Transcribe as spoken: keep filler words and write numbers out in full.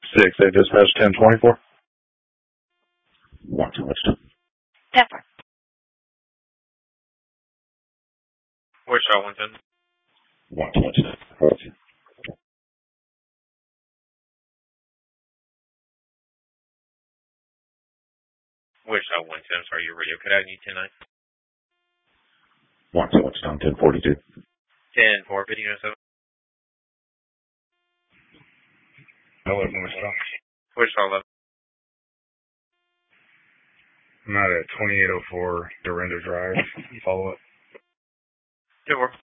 Six, eight, dispatch ten twenty-four. One, two, Wichita. Pepper. Wichita, one ten. One, two, Wichita. Wichita, one ten. Sorry, your radio cut out. You ten nine. One, two, Wichita, ten forty-two. ten four, video seven. eleven, Wichita. Wichita, eleven. I'm out at twenty-eight oh four Dorinda Drive. Follow up. Good work.